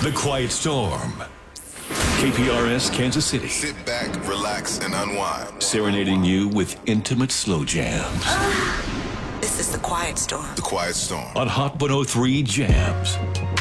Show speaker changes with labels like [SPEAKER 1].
[SPEAKER 1] The Quiet Storm. KPRS Kansas City.
[SPEAKER 2] Sit back, relax, and unwind.
[SPEAKER 1] Serenading you with intimate slow jams.
[SPEAKER 3] This is The Quiet Storm.
[SPEAKER 2] The Quiet Storm.
[SPEAKER 1] On Hot 103 Jams.